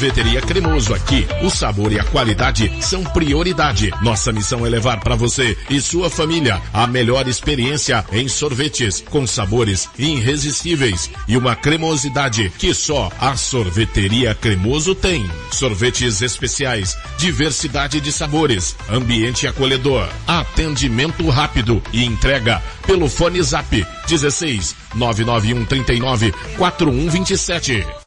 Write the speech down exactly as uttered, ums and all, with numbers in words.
Sorveteria Cremoso. Aqui, o sabor e a qualidade são prioridade. Nossa missão é levar para você e sua família a melhor experiência em sorvetes, com sabores irresistíveis e uma cremosidade que só a Sorveteria Cremoso tem. Sorvetes especiais, diversidade de sabores, ambiente acolhedor, atendimento rápido e entrega pelo fone Zap dezesseis nove nove um três nove quatro um dois sete.